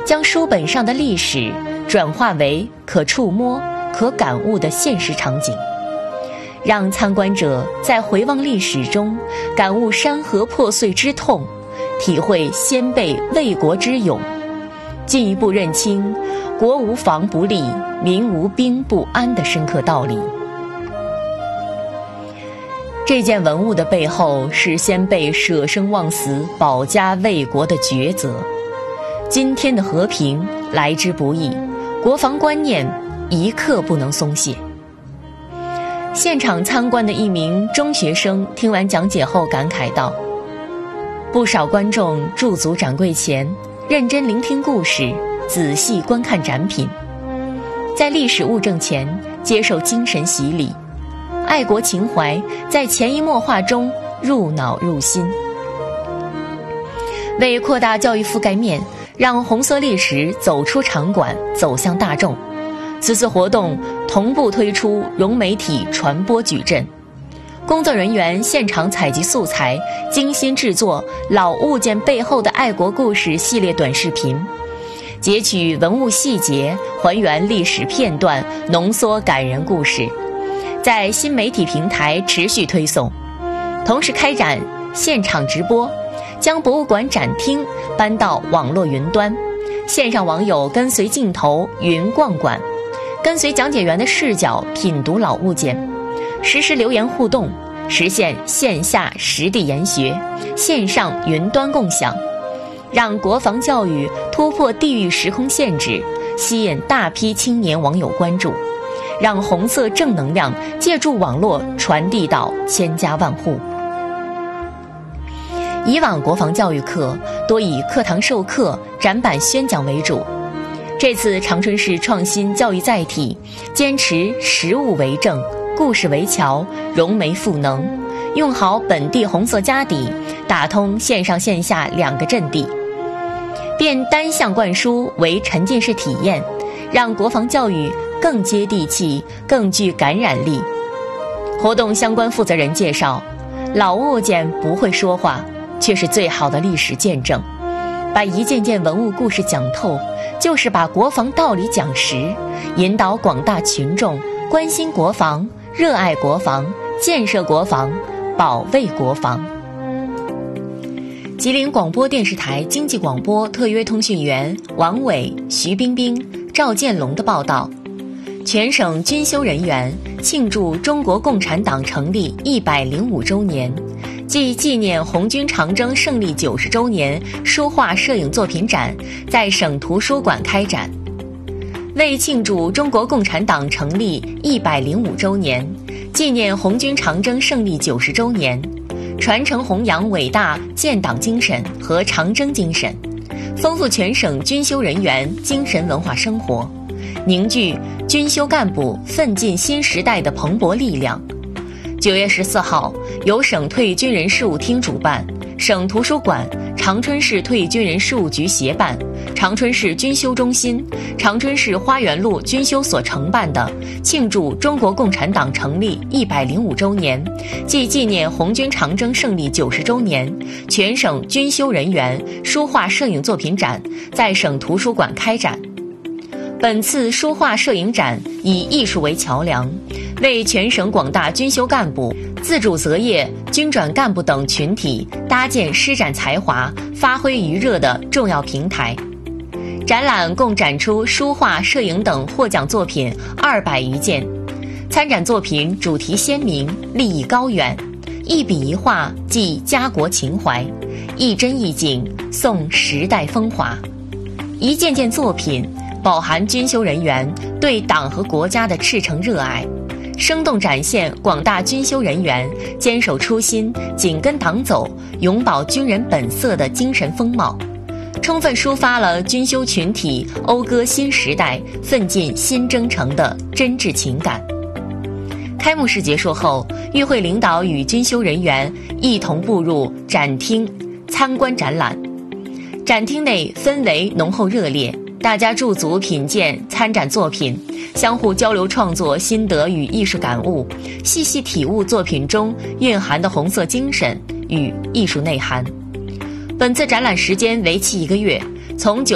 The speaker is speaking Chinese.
将书本上的历史转化为可触摸、可感悟的现实场景，让参观者在回望历史中感悟山河破碎之痛，体会先辈为国之勇，进一步认清国无防不立，民无兵不安的深刻道理。这件文物的背后是先辈舍生忘死、保家卫国的抉择。今天的和平来之不易，国防观念一刻不能松懈。现场参观的一名中学生听完讲解后感慨道：不少观众驻足展柜前，认真聆听故事，仔细观看展品，在历史物证前接受精神洗礼，爱国情怀在潜移默化中入脑入心。为扩大教育覆盖面，让红色历史走出场馆，走向大众，此次活动同步推出融媒体传播矩阵，工作人员现场采集素材，精心制作老物件背后的爱国故事系列短视频，截取文物细节，还原历史片段，浓缩感人故事，在新媒体平台持续推送，同时开展现场直播，将博物馆展厅搬到网络云端，线上网友跟随镜头云逛馆，跟随讲解员的视角品读老物件，实时留言互动，实现线下实地研学，线上云端共享，让国防教育突破地域时空限制，吸引大批青年网友关注，让红色正能量借助网络传递到千家万户。以往国防教育课多以课堂授课、展板宣讲为主，这次长春市创新教育载体坚持实物为证、故事为桥，融媒赋能，用好本地红色家底，打通线上线下两个阵地，变单向灌输为沉浸式体验，让国防教育更接地气、更具感染力。活动相关负责人介绍，老物件不会说话，却是最好的历史见证。把一件件文物故事讲透，就是把国防道理讲实，引导广大群众关心国防、热爱国防、建设国防、保卫国防。吉林广播电视台经济广播特约通讯员王伟、徐冰冰、赵建龙的报道：全省军修人员庆祝中国共产党成立105周年，暨纪念红军长征胜利90周年书画摄影作品展在省图书馆开展。为庆祝中国共产党成立105周年，纪念红军长征胜利90周年，传承弘扬伟大建党精神和长征精神，丰富全省军修人员精神文化生活，凝聚军修干部奋进新时代的蓬勃力量。9月14号，由省退役军人事务厅主办，省图书馆、长春市退役军人事务局协办，长春市军修中心、长春市花园路军修所承办的庆祝中国共产党成立105周年暨纪念红军长征胜利90周年全省军修人员书画摄影作品展在省图书馆开展。本次书画摄影展以艺术为桥梁，为全省广大军修干部、自主择业、军转干部等群体搭建施展才华、发挥余热的重要平台。展览共展出书画、摄影等获奖作品200余件，参展作品主题鲜明，立意高远，一笔一画寄家国情怀，一帧一景颂时代风华。一件件作品饱含军修人员对党和国家的赤诚热爱，生动展现广大军修人员坚守初心、紧跟党走、永葆军人本色的精神风貌，充分抒发了军修群体讴歌新时代、奋进新征程的真挚情感。开幕式结束后，与会领导与军修人员一同步入展厅参观展览。展厅内氛围浓厚热烈，大家驻足品鉴参展作品，相互交流创作心得与艺术感悟，细细体悟作品中蕴含的红色精神与艺术内涵。本次展览时间为期1个月，从